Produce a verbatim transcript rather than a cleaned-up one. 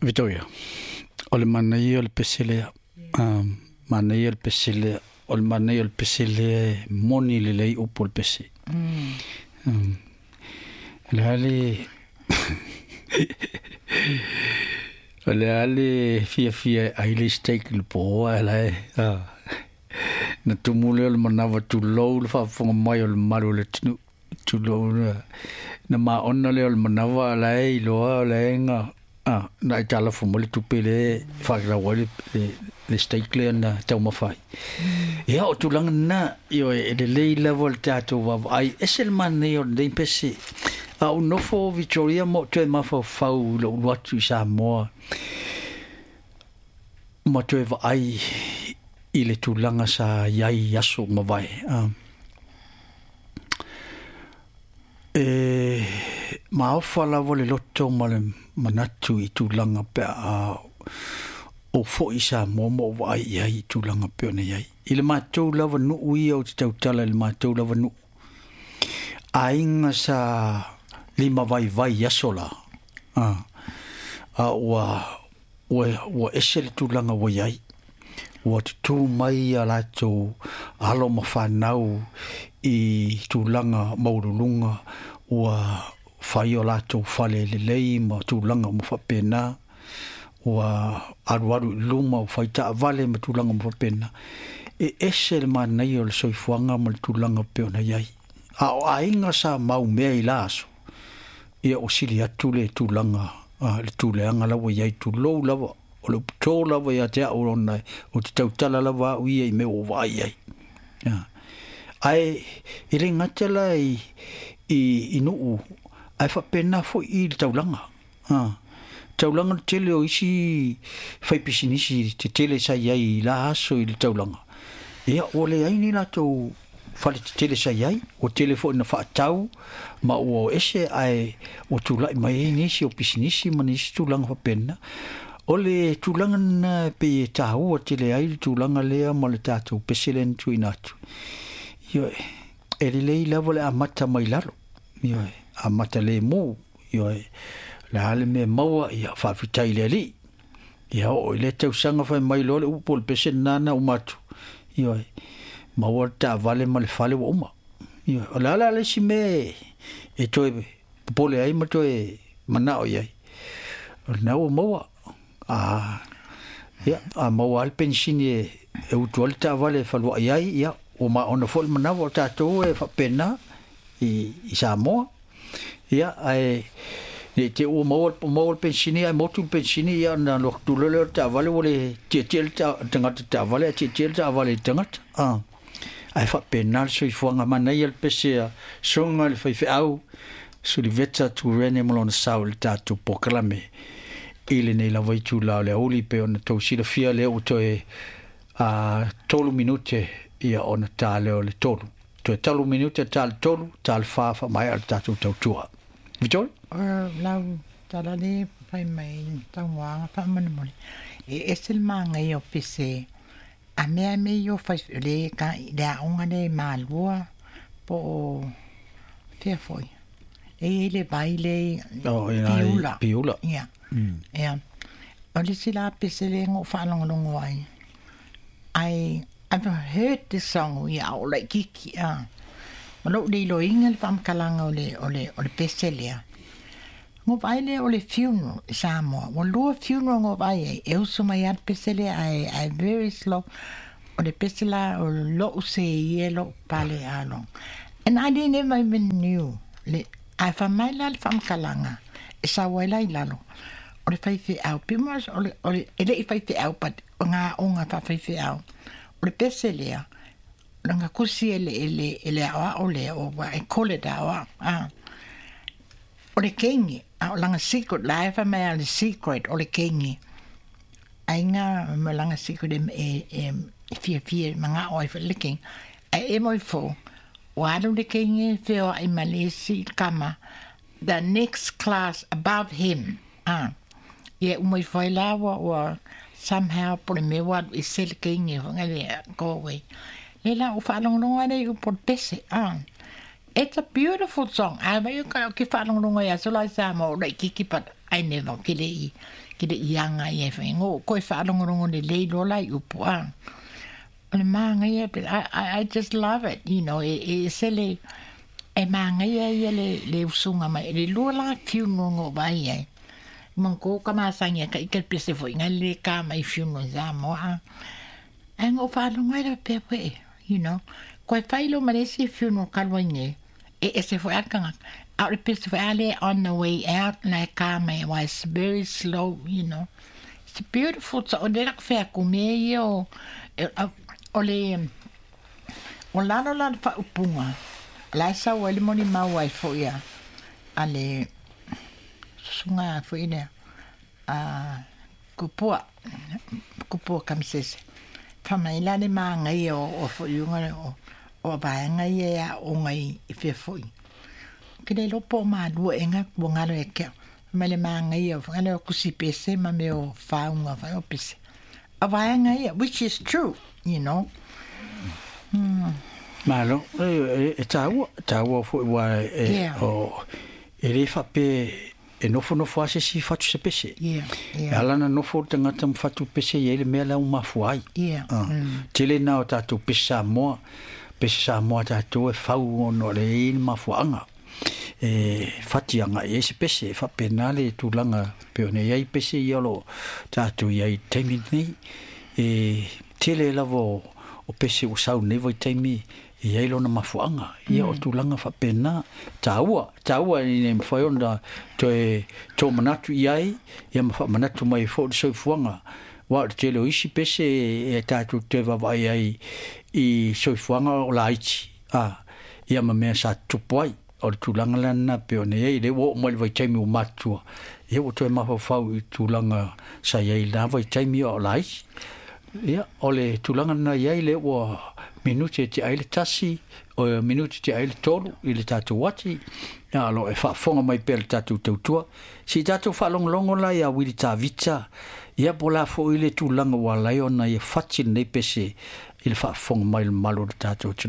Victoria. O le manai o le pesele, um, manai o le pesele, o le manai o le pesele moni le lei upo le pese. Mm. Um, le hale, o le hale fia fia aile steak le poa lai. Na tumule o le manawa tu lou le whaafonga mai o le maru le tinu. Tu lou na ma ona le o le manawa lai loa o le enga. Ah, na itala fu mo le tupele whakira wale le steak le na tau mawhai. Ia o tulanga na io e le lei level tato wawa ai esel mane o le pese. A o nofo Victoria mo te mawha whau lo watu sa moa. Mo te wa ai i le tulanga sa iai yaso mawai. Um, e ma whala wale loto ma le manatu i tūlanga pe a o fo i sa momo wa ai ai i tūlanga pe ona iai. I le mātou lava nu ui au te tautala le mātou lava nu. A inga sa lima vai vai yasola. A, a ua, ua, ua ese le tūlanga wa iai. Ua te tū mai a lato alo ma whanau i tūlanga maurulunga. Ua whai o lato whale le lei ma tūlanga mo whapena. Ua aru aru luma o whaita a vale ma tūlanga mo whapena. E ese le manai o le soifuanga ma le tūlanga peona iai. A o ainga sa mau mea i laso. Ia o sili atu le tūlanga, uh, le tūleanga lawa iai tūlou lawa. O le putō lawa ia te au ronai. O te tautala lawa au ia i me o vai iai. Yeah. Ai, i re ngatala i, i, i nuu. Ai whapena fo i le taulanga. Uh. Taulanga le tele o isi whaipisinisi te tele sa iai la aso i le taulanga. Ia o le aini la tau whale te tele sa iai, o tele fo ina whaatau, ma o ese ai o tūlai mai e nisi o pisinisi ma nisi tūlanga whapena. O le tūlanga na pe e tāu o tele ai le tūlanga lea ma le tātou peselen tu inatu. Ia e le lei lewa le amata mai lalo. Ia amata le mō. Ia le hale me maua ia whawhitai le li. Ia o le tau sanga whai mai lo le upo le pesen nana umatu. Ia maua ta vale ma le whale wa uma. Ia o le ala le si me e toe popole ai ma toe manao iai. O le nao maua. Ah, ia a maua al pensini e, e utu ale ta vale whalua iai. Ia o ma ona fol manao o tātou e whapena i, i Samoa. Ia ai ne te o maua maua pensini ai motu pensini ia na lo tulele ta vale wole te te ta tangata ta vale te te ta vale tangata. Ah. Ai fa penal so i fuanga mana ia pese songa le fai au su li veta tu rene molona saul ta tu poklame ile nei la vai tu la le oli pe ona to si la fia le o to e a tolu minute ia ona ta le o le tolu to tolu minute ta le tolu ta le fa fa mai al ta tu tua Victor Uh, lau tala le pai mai tau wanga pa mana mole. E esel manga i o pise. A mea me i o fai le ka le a onga le malua po fea foi. E le baile oh, piula. Piula. Ia. Mm. Ia. O le sila pise le ngo whalongalongo ai. I, I've heard this song ia o le kiki. Ah. Malo le lo inga le pamkalanga o le, o le, o le pese lea. Ngo vai le o le funeral i Samoa. Wa lua funeral ngo vai e e usu mai at pesele ai ai very slow. O le pesela o lo se ie lo pale along. And I didn't even knew. Le ai fa mai la le fam kalanga. E sa waila i lalo. O le fai fi au pimas o le o le ele i fai fi au pat nga onga fa fai fi au. O le pesele nga kusi ele ele ele awa o le o wa e kole da wa. Ah. O le kengi, o langa secret, laifa mai a le secret o le kengi. Ainga me langa secret e, e, e fia fia manga o e whaliking. A e moi fo, wadu le kengi feo i Malesi kama, the next class above him. Ah. Ia umoi whai lawa o somehow po le mewa i se le kengi honga le go away. Le la o whalongonga ne u por pese. Ah. It's a beautiful song. I mean, you can keep following along. I so like Samo, like Kiki, but I ai never kile i kile ianga i e whengo ko e whaalongorongo le leilola i upua le maanga ia but I, I, I just love it you know e, e se le e maanga ia ia le, le usunga mai le lua la funeral ngo vai ai manko ka masangia ka ikel pese foi nga le ka mai funeral za moa ang o whaalonga ia pepe you know ko e whailo maresi funeral kalwange e e se foi akanga out the piste valley on the way out like um, it was very slow you know it's beautiful so o dera fe ku me o o le o la no la fa upunga la sa o le moni ma wai fo ya ale sunga fo ine a kupua kupua kamises fa mai la le ma ngai o o fo yunga o o ba ngai ya o ngai fe fo kile lo po ma du enga bonga le ke mele manga ia ngale ku si pese ma me o fa unga fa o pese ava nga ia which is true you know mm. malo e tau tau fo wa e o e le fa pe e no fo no fo se si fatu se pese yeah yeah ala na no fo tanga tam fatu pese ye le mela uma fuai yeah tele na o tatu pesa mo pesa mo tatu e fa no le ma fuanga e fatianga e se pese fa penale tulanga peone ia pese iolo tatu ia temi ni e tele lavo o pese o sau nei voi temi ia ilo na mafuanga ia o tulanga fa pena taua taua ni foi onda to e to manatu ia ia ma manatu mai fo so fuanga wa tele o isi pese e tatu te va vai ai i so fuanga o laichi ah ia ma me sa tupoi o tulanga lana peone e le wo mo vai taimi o matua e o to ma fa i tulanga sa ye la vai taimi o lai ia ole tulanga na ye le wo minuti ti ai le tasi o minuti ti ai le tolu i le tatu wati ya lo e fa fonga mai per tatu tutua si tatu fa long longo la ya wi ta vita ia pola fo i le tulanga wa lai ona ye fati nei pese il fa fonga mai malo tatu